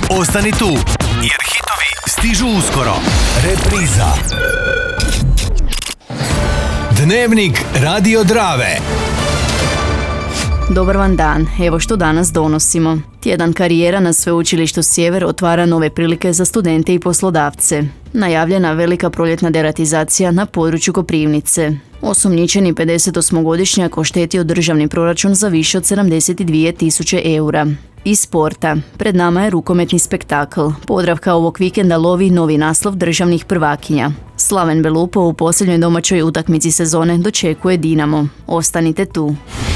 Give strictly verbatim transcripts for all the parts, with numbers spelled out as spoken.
Ostani tu, jer hitovi stižu uskoro. Repriza. Dnevnik Radio Drave. Dobar vam dan, evo što danas donosimo. Tjedan karijera na Sveučilištu Sjever otvara nove prilike za studente i poslodavce. Najavljena velika proljetna deratizacija na području Koprivnice. Osumnjičeni pedesetosmogodišnjak oštetio državni proračun za više od sedamdeset dvije tisuće eura. Iz sporta. Pred nama je rukometni spektakl. Podravka ovog vikenda lovi novi naslov državnih prvakinja. Slaven Belupo u posljednjoj domaćoj utakmici sezone dočekuje Dinamo. Ostanite tu.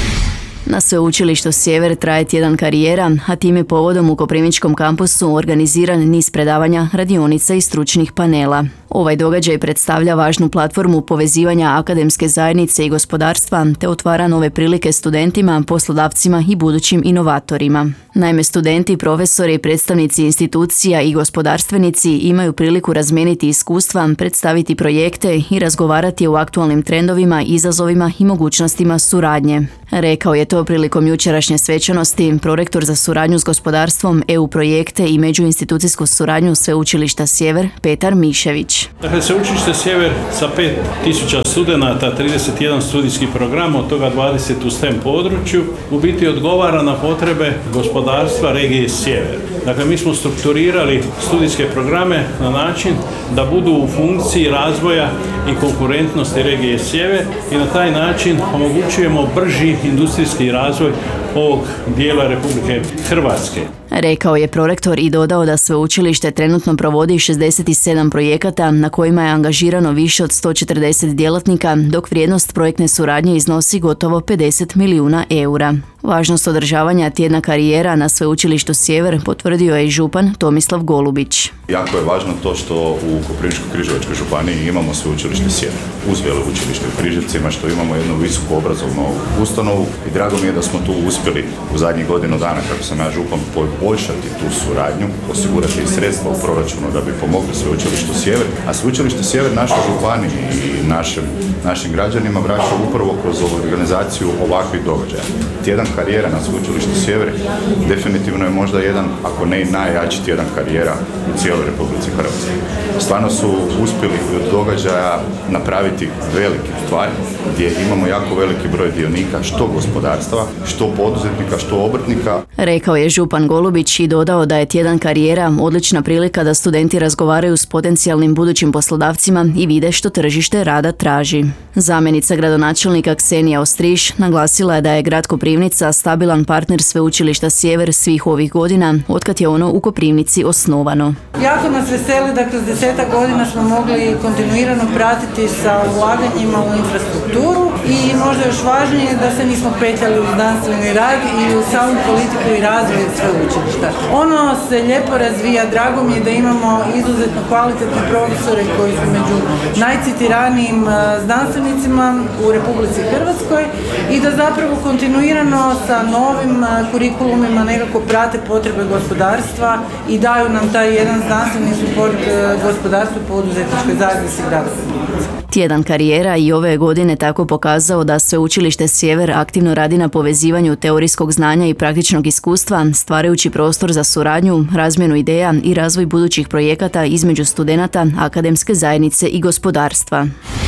Na Sveučilištu Sjever traje tjedan karijera, a time povodom u Koprivničkom kampusu organiziran niz predavanja, radionica i stručnih panela. Ovaj događaj predstavlja važnu platformu povezivanja akademske zajednice i gospodarstva te otvara nove prilike studentima, poslodavcima i budućim inovatorima. Naime, studenti, profesori, predstavnici institucija i gospodarstvenici imaju priliku razmijeniti iskustva, predstaviti projekte i razgovarati o aktualnim trendovima, izazovima i mogućnostima suradnje. Rekao je to prilikom jučerašnje svečanosti prorektor za suradnju s gospodarstvom, E U projekte i međuinstitucijsku suradnju Sveučilišta Sjever Petar Mišević. Dakle, Sveučilište Sjever sa pet tisuća studenata, trideset jedan studijski program, od toga dvadeset u STEM području, u biti odgovara na potrebe gospodarstva regije Sjever. Dakle, mi smo strukturirali studijske programe na način da budu u funkciji razvoja i konkurentnosti regije Sjever i na taj način omogućujemo brži industrijski razvoj ovog dijela Republike Hrvatske. Rekao je prorektor i dodao da sveučilište trenutno provodi šezdeset sedam projekata na kojima je angažirano više od sto četrdeset djelatnika, dok vrijednost projektne suradnje iznosi gotovo pedeset milijuna eura. Važnost održavanja tjedna karijera na Sveučilištu Sjever potvrdio je i župan Tomislav Golubić. Jako je važno to što u Koprivničko-križevačkoj županiji imamo Sveučilište Sjever uz veleučilište u Križevcima, što imamo jednu visoku obrazovnu ustanovu i drago mi je da smo tu uspjeli u zadnjih godinu dana, kako sam ja župan, poboljšati tu suradnju, osigurati i sredstva u proračunu da bi pomogli Sveučilištu Sjever, a Sveučilište Sjever našoj županiji i našim, našim građanima vraća upravo kroz organizaciju ovakvih događaja. Tjedan karijera na Sveučilištu Sjever definitivno je možda jedan, ako ne i najjači tjedan karijera u cijeloj Republici Hrvatskoj. Stvarno su uspjeli od događaja napraviti velike stvari gdje imamo jako veliki broj dionika, što gospodarstva, što poduzetnika, što obrtnika. Rekao je župan Golubić i dodao da je tjedan karijera odlična prilika da studenti razgovaraju s potencijalnim budućim poslodavcima i vide što tržište rada traži. Zamjenica gradonačelnika Ksenija Ostriš naglasila je da je grad Koprivnica stabilan partner Sveučilišta Sjever svih ovih godina, otkad je ono u Koprivnici osnovano. Jako nas veseli da kroz desetak godina smo mogli kontinuirano pratiti sa ulaganjima u infrastrukturu i možda još važnije da se nismo petljali u znanstveni rad i u samu politiku i razvoj sveučilišta. Ono se lijepo razvija, drago mi je da imamo izuzetno kvalitetne profesore koji su među najcitiranijim znanstvenicima u Republici Hrvatskoj i da zapravo kontinuirano sa novim kurikulumima nekako prate potrebe gospodarstva i daju nam taj jedan znanstveni suport gospodarstvu poduzetničkoj zajednici grada Koprivnice. Tjedan karijera i ove godine tako pokazao da Sveučilište Sjever aktivno radi na povezivanju teorijskog znanja i praktičnog iskustva, stvarajući prostor za suradnju, razmjenu ideja i razvoj budućih projekata između studenata, akademske zajednice i gospodarstva.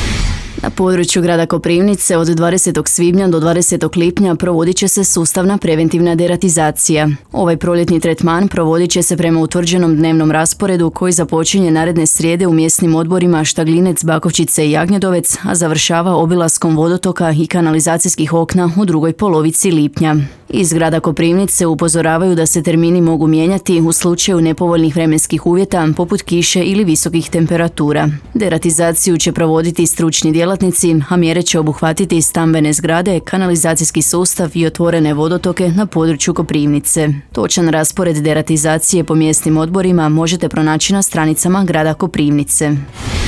Na području grada Koprivnice od dvadesetog svibnja do dvadesetog lipnja provodit će se sustavna preventivna deratizacija. Ovaj proljetni tretman provodit će se prema utvrđenom dnevnom rasporedu koji započinje naredne srijede u mjesnim odborima Štaglinec, Bakovčice i Jagnjedovec, a završava obilaskom vodotoka i kanalizacijskih okna u drugoj polovici lipnja. Iz grada Koprivnice upozoravaju da se termini mogu mijenjati u slučaju nepovoljnih vremenskih uvjeta poput kiše ili visokih temperatura. Deratizaciju će provoditi stručni djelatnici, a mjere će obuhvatiti stambene zgrade, kanalizacijski sustav i otvorene vodotoke na području Koprivnice. Točan raspored deratizacije po mjesnim odborima možete pronaći na stranicama grada Koprivnice.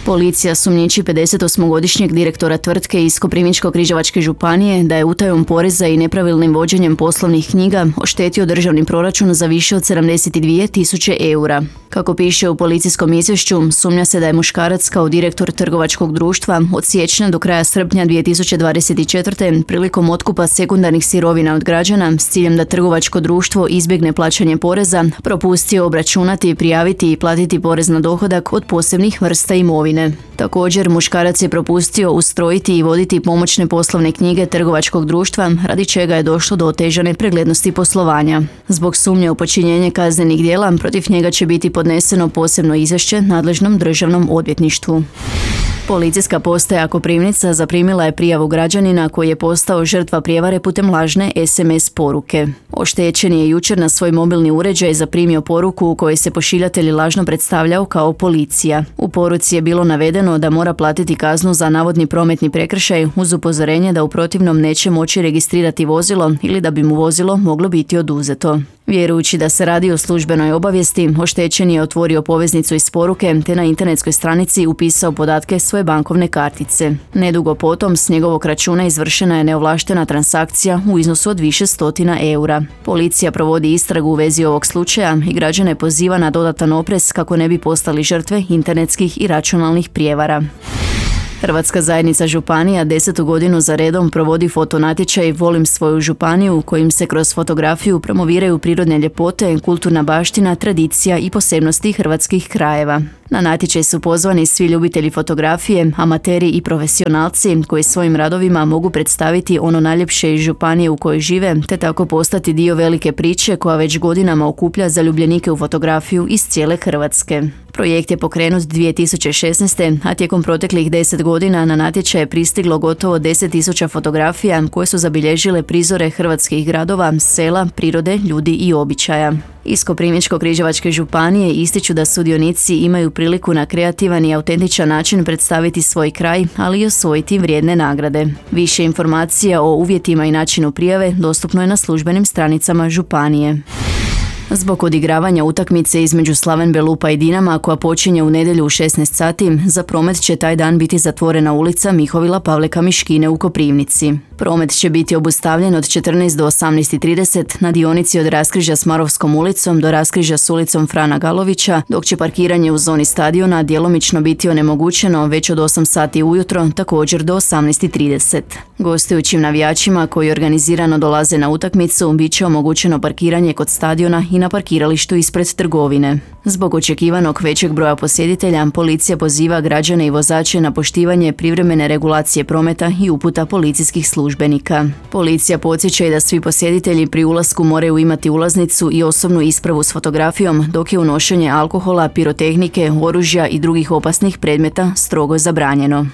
Policija sumnjiči pedesetosmogodišnjeg direktora tvrtke iz Koprivničko-križevačke županije da je utajom poreza i nepravilnim vođenjem poslovnih knjiga oštetio državni proračun za više od sedamdeset dvije tisuće eura. Kako piše u policijskom izvješću, sumnja se da je muškarac kao direktor trgovačkog društva od siječnja do kraja srpnja dvije tisuće dvadeset četvrte. prilikom otkupa sekundarnih sirovina od građana s ciljem da trgovačko društvo izbjegne plaćanje poreza, propustio obračunati, prijaviti i platiti porez na dohodak od posebnih vrsta imovine. Također, muškarac je propustio ustrojiti i voditi pomoćne poslovne knjige trgovačkog društva, radi čega je došlo do otežane preglednosti poslovanja. Zbog sumnje u počinjenje kaznenih djela, protiv njega će biti podneseno posebno izvješće nadležnom državnom odvjetništvu. Policijska postaja Koprivnica zaprimila je prijavu građanina koji je postao žrtva prijevare putem lažne es em es poruke. Oštećeni je jučer na svoj mobilni uređaj zaprimio poruku u kojoj se pošiljatelj lažno predstavljao kao policija. U poruci je bilo navedeno da mora platiti kaznu za navodni prometni prekršaj uz upozorenje da u protivnom neće moći registrirati vozilo ili da bi mu vozilo moglo biti oduzeto. Vjerujući da se radi o službenoj obavijesti, oštećeni je otvorio poveznicu iz poruke te na internetskoj stranici upisao podatke svoje bankovne kartice. Nedugo potom s njegovog računa izvršena je neovlaštena transakcija u iznosu od više stotina eura. Policija provodi istragu u vezi ovog slučaja i građane poziva na dodatan oprez kako ne bi postali žrtve internetskih i računalnih prijevara. Hrvatska zajednica županija desetu godinu za redom provodi fotonatječaj Volim svoju županiju, kojim se kroz fotografiju promoviraju prirodne ljepote, kulturna baština, tradicija i posebnosti hrvatskih krajeva. Na natječaj su pozvani svi ljubitelji fotografije, amateri i profesionalci koji svojim radovima mogu predstaviti ono najljepše iz županije u kojoj žive, te tako postati dio velike priče koja već godinama okuplja zaljubljenike u fotografiju iz cijele Hrvatske. Projekt je pokrenut dvije tisuće šesnaeste. a tijekom proteklih deset godina na natječaj je pristiglo gotovo deset tisuća fotografija koje su zabilježile prizore hrvatskih gradova, sela, prirode, ljudi i običaja. Iz Koprivničko-križevačke županije ističu da sudionici imaju priliku na kreativan i autentičan način predstaviti svoj kraj, ali i osvojiti vrijedne nagrade. Više informacija o uvjetima i načinu prijave dostupno je na službenim stranicama županije. Zbog odigravanja utakmice između Slaven Belupa i Dinama, koja počinje u nedjelju u šesnaest sati, za promet će taj dan biti zatvorena ulica Mihovila Pavleka Miškine u Koprivnici. Promet će biti obustavljen od četrnaest do osamnaest trideset na dionici od raskrižja s Marovskom ulicom do raskrižja s ulicom Frana Galovića, dok će parkiranje u zoni stadiona djelomično biti onemogućeno već od osam sati ujutro, također do osamnaest trideset. Gostujućim navijačima koji organizirano dolaze na utakmicu bit će omogućeno parkiranje kod stadiona i na parkiralištu ispred trgovine. Zbog očekivanog većeg broja posjetitelja, policija poziva građane i vozače na poštivanje privremene regulacije prometa i uputa policijskih službenika. Policija podsjeća i da svi posjetitelji pri ulasku moraju imati ulaznicu i osobnu ispravu s fotografijom, dok je unošenje alkohola, pirotehnike, oružja i drugih opasnih predmeta strogo zabranjeno.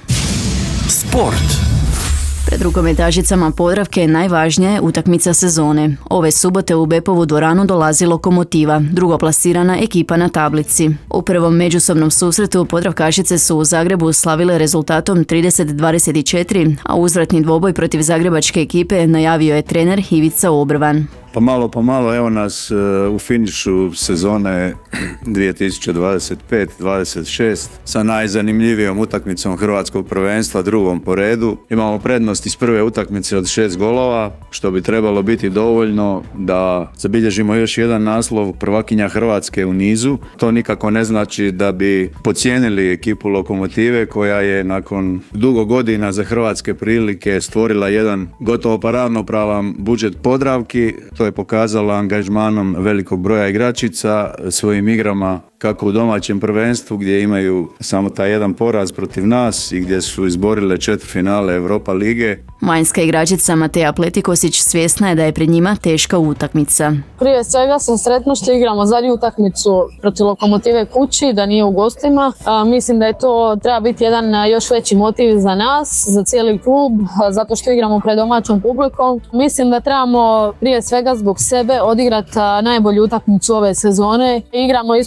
Sport. Pred rukometašicama Podravke najvažnija je utakmica sezone. Ove subote u Bepovu dvoranu dolazi Lokomotiva, drugoplasirana ekipa na tablici. U prvom međusobnom susretu Podravkašice su u Zagrebu slavile rezultatom trideset dvadeset četiri, a uzvratni dvoboj protiv zagrebačke ekipe najavio je trener Ivica Obrvan. Pa malo po malo evo nas u finišu sezone dvije tisuće dvadeset pet dvadeset šest sa najzanimljivijom utakmicom hrvatskog prvenstva, drugom po redu. Imamo prednost iz prve utakmice od šest golova, što bi trebalo biti dovoljno da zabilježimo još jedan naslov prvakinja Hrvatske u nizu. To nikako ne znači da bi podcijenili ekipu Lokomotive, koja je nakon dugo godina za hrvatske prilike stvorila jedan gotovo pa ravnopravan budžet Podravki. To je pokazala angažmanom velikog broja igračica, svojim igrama kako u domaćem prvenstvu gdje imaju samo taj jedan poraz protiv nas i gdje su izborile četvrtfinale Europa lige. Vanjska igračica Mateja Pletikosić svjesna je da je pred njima teška utakmica. Prije svega sam sretna što igramo zadnju utakmicu protiv Lokomotive kući, da nije u gostima. A, mislim da je to treba biti jedan još veći motiv za nas, za cijeli klub, zato što igramo pred domaćom publikom. Mislim da trebamo prije svega zbog sebe odigrati najbolju utakmicu ove sezone. Igramo ispred naše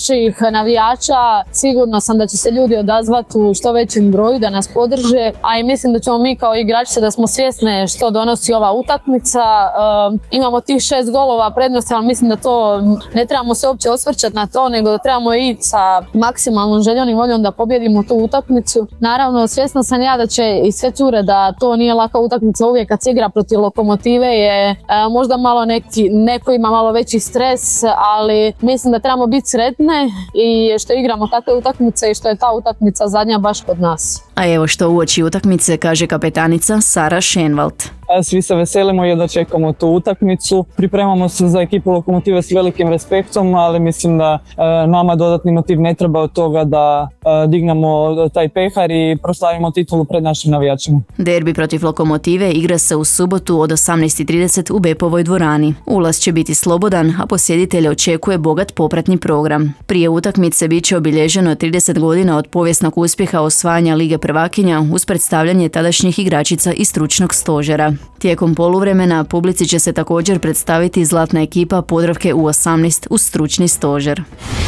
naših navijača. Sigurno sam da će se ljudi odazvati u što većem broju da nas podrže, a i mislim da ćemo mi kao igračice da smo svjesne što donosi ova utakmica. E, imamo tih šest golova prednosti, ali mislim da to ne trebamo se uopće osvrćati na to, nego da trebamo ići sa maksimalnom željom i voljom da pobjedimo tu utakmicu. Naravno, svjesna sam ja da će i sve cure da to nije laka utakmica uvijek kad se igra protiv Lokomotive, je e, možda malo neki, neko ima malo veći stres, ali mislim da trebamo biti sretne i što igramo takve utakmice i što je ta utakmica zadnja baš kod nas. A evo što uoči utakmice kaže kapetanica Sara Schenwald. Svi se veselimo i da čekamo tu utakmicu. Pripremamo se za ekipu Lokomotive s velikim respektom, ali mislim da e, nama dodatni motiv ne treba od toga da e, dignemo taj pehar i proslavimo titulu pred našim navijačima. Derbi protiv Lokomotive igra se u subotu od osamnaest i trideset u Bepovoj dvorani. Ulaz će biti slobodan, a posjetitelje očekuje bogat popratni program. Prije utakmice bit će obilježeno trideset godina od povijesnog uspjeha osvajanja Lige prvakinja uz predstavljanje tadašnjih igračica i stručnog stožera. Tijekom poluvremena publici će se također predstaviti zlatna ekipa Podravke U osamnaest uz stručni stožer.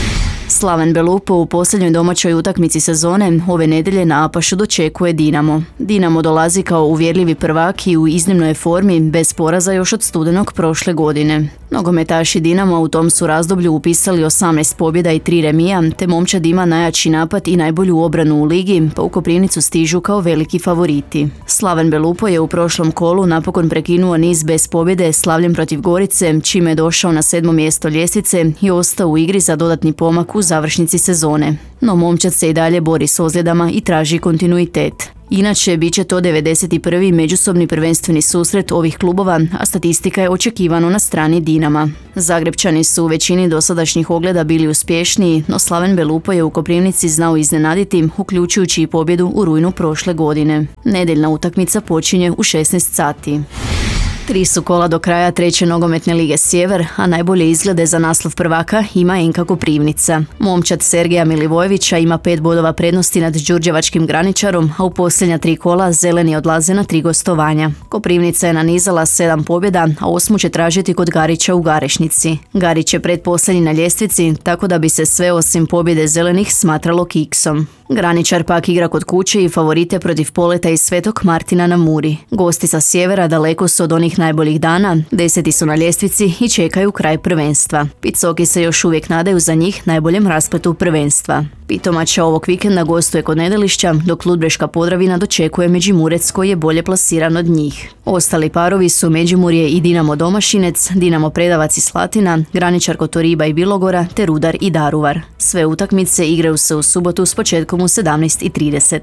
Slaven Belupo u posljednjoj domaćoj utakmici sezone ove nedjelje na Apašu dočekuje Dinamo. Dinamo dolazi kao uvjerljivi prvak i u iznimnoj formi bez poraza još od studenog prošle godine. Nogometaši Dinama u tom su razdoblju upisali osamnaest pobjeda i tri remija, te momčad ima najjači napad i najbolju obranu u ligi, pa u Koprivnicu stižu kao veliki favoriti. Slaven Belupo je u prošlom kolu napokon prekinuo niz bez pobjede slavljem protiv Gorice, čime je došao na sedmo mjesto ljestvice i ostao u igri za dodatni pomak u završnici sezone. No momčad se i dalje bori s ozljedama i traži kontinuitet. Inače, bit će to devedeset prvi međusobni prvenstveni susret ovih klubova, a statistika je očekivano na strani Dinama. Zagrebčani su u većini dosadašnjih ogleda bili uspješniji, no Slaven Belupo je u Koprivnici znao iznenaditi, uključujući i pobjedu u rujnu prošle godine. Nedjeljna utakmica počinje u šesnaest sati. Tri su kola do kraja treće nogometne lige Sjever, a najbolje izglede za naslov prvaka ima Enka Koprivnica. Momčad Sergeja Milivojevića ima pet bodova prednosti nad đurđevačkim Graničarom, a u posljednja tri kola zeleni odlaze na tri gostovanja. Koprivnica je nanizala sedam pobjeda, a osmu će tražiti kod Garića u Garešnici. Garić je pretposljednji na ljestvici, tako da bi se sve osim pobjede zelenih smatralo kiksom. Graničar pak igra kod kuće i favorite protiv Poleta i Svetog Martina na Muri. Gosti sa sjevera daleko su od onih najboljih dana, deseti su na ljestvici i čekaju kraj prvenstva. Picoki se još uvijek nadaju za njih najboljem raspletu prvenstva. Pitomača ovog vikenda gostuje kod Nedelišća, dok Ludbreška Podravina dočekuje Međimurec koji je bolje plasiran od njih. Ostali parovi su Međimurje i Dinamo Domašinec, Dinamo Predavac i Slatina, Graničar Kotoriba i Bilogora te Rudar i Daruvar. Sve utakmice igraju se u subotu s početkom u sedamnaest i trideset.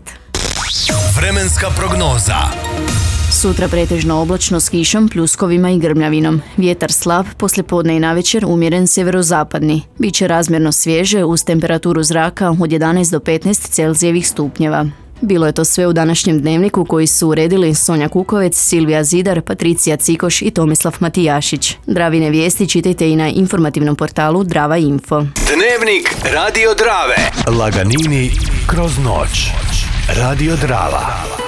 Vremenska prognoza. Sutra pretežno oblačno s kišom, pljuskovima i grmljavinom. Vjetar slab, poslijepodne i navečer umjeren sjeverozapadni. Biće razmjerno svježe uz temperaturu zraka od jedanaest do petnaest Celzijevih stupnjeva. Bilo je to sve u današnjem dnevniku koji su uredili Sonja Kukovec, Silvija Zidar, Patricija Cikoš i Tomislav Matijašić. Dravine vijesti čitajte i na informativnom portalu Drava Info. Dnevnik Radio Drave. Laganini kroz noć. Radio Drava.